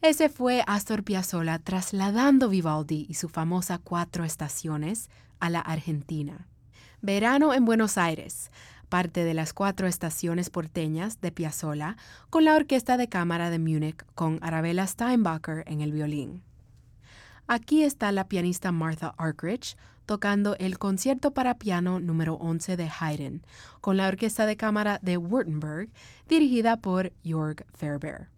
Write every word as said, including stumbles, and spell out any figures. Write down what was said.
Ese fue Astor Piazzolla trasladando Vivaldi y su famosa Cuatro Estaciones a la Argentina. Verano en Buenos Aires, parte de las Cuatro Estaciones porteñas de Piazzolla con la Orquesta de Cámara de Múnich con Arabella Steinbacher en el violín. Aquí está la pianista Martha Argerich tocando el Concierto para piano número once de Haydn con la Orquesta de Cámara de Württemberg dirigida por Jörg Ferber.